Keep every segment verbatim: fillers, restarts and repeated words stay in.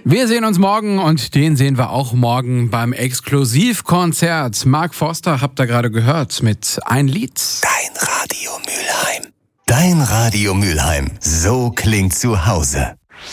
Wir sehen uns morgen und den sehen wir auch morgen beim Exklusivkonzert. Mark Forster habt ihr gerade gehört mit Ein Lied. Dein Radio Mülheim. Dein Radio Mülheim. So klingt zu Hause.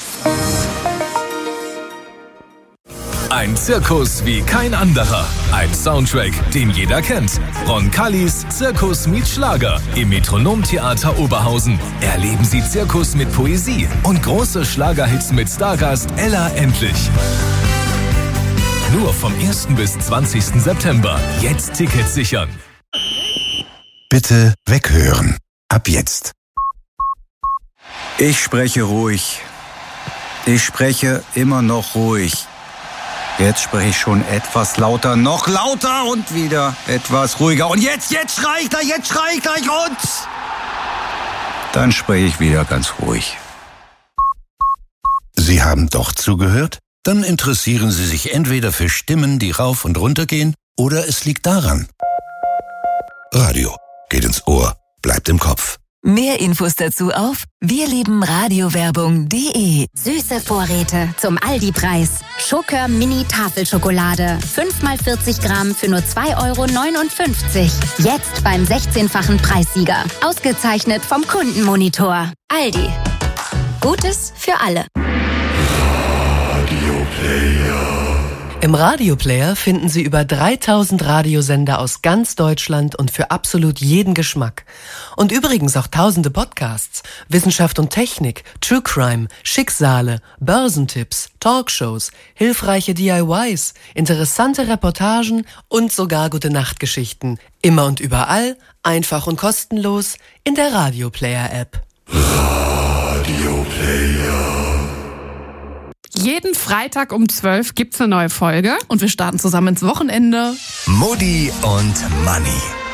Ein Zirkus wie kein anderer. Ein Soundtrack, den jeder kennt. Roncalis Zirkus meets Schlager im Metronomtheater Oberhausen. Erleben Sie Zirkus mit Poesie und große Schlagerhits mit Stargast Ella Endlich. Nur vom ersten bis zwanzigsten September. Jetzt Tickets sichern. Bitte weghören. Ab jetzt. Ich spreche ruhig. Ich spreche immer noch ruhig. Jetzt spreche ich schon etwas lauter, noch lauter und wieder etwas ruhiger. Und jetzt, jetzt schrei ich gleich, jetzt schrei ich gleich und dann spreche ich wieder ganz ruhig. Sie haben doch zugehört? Dann interessieren Sie sich entweder für Stimmen, die rauf und runter gehen, oder es liegt daran. Radio geht ins Ohr, bleibt im Kopf. Mehr Infos dazu auf wirliebenradiowerbung punkt de. Süße Vorräte zum Aldi-Preis. Schokör Mini Tafelschokolade. fünf mal vierzig Gramm für nur zwei Euro neunundfünfzig. Jetzt beim sechzehnfachen Preissieger. Ausgezeichnet vom Kundenmonitor. Aldi. Gutes für alle. Im Radioplayer finden Sie über dreitausend Radiosender aus ganz Deutschland und für absolut jeden Geschmack. Und übrigens auch tausende Podcasts, Wissenschaft und Technik, True Crime, Schicksale, Börsentipps, Talkshows, hilfreiche D I Ys, interessante Reportagen und sogar Gute-Nacht-Geschichten. Immer und überall, einfach und kostenlos in der Radioplayer-App. Radioplayer. Jeden Freitag um zwölf gibt's eine neue Folge. Und wir starten zusammen ins Wochenende. Mutti und Manni.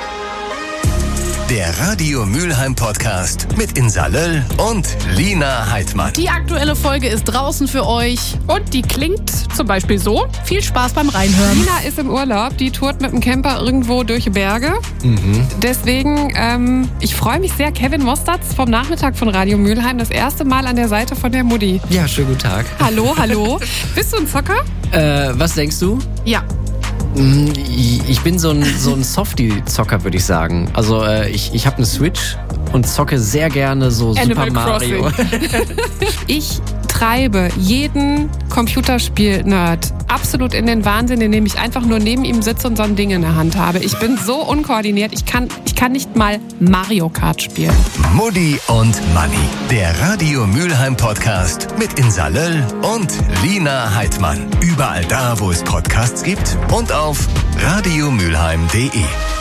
Der Radio Mülheim Podcast mit Insa Löll und Lina Heidmann. Die aktuelle Folge ist draußen für euch. Und die klingt zum Beispiel so. Viel Spaß beim Reinhören. Lina ist im Urlaub. Die tourt mit dem Camper irgendwo durch die Berge. Mhm. Deswegen, ähm, ich freue mich sehr. Kevin Mostatz vom Nachmittag von Radio Mülheim. Das erste Mal an der Seite von der Mutti. Ja, schönen guten Tag. Hallo, hallo. Bist du ein Zocker? Äh, was denkst du? Ja. Ich bin so ein, so ein Softie-Zocker, würde ich sagen. Also äh, ich, ich habe eine Switch und zocke sehr gerne so Animal Super Mario. Ich treibe jeden Computerspiel-Nerd absolut in den Wahnsinn, indem ich einfach nur neben ihm sitze und so ein Ding in der Hand habe. Ich bin so unkoordiniert, ich kann, ich kann nicht mal Mario Kart spielen. Mutti und Manni, der Radio Mülheim Podcast mit Insa Löll und Lina Heidmann. Überall da, wo es Podcasts gibt und auf radiomülheim punkt de.